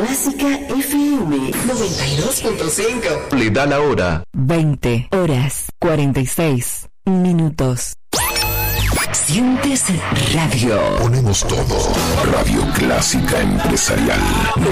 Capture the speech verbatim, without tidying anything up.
Clásica F M noventa y dos punto cinco. Le da la hora. veinte horas cuarenta y seis minutos. Sientes radio. Ponemos todo. Radio Clásica Empresarial.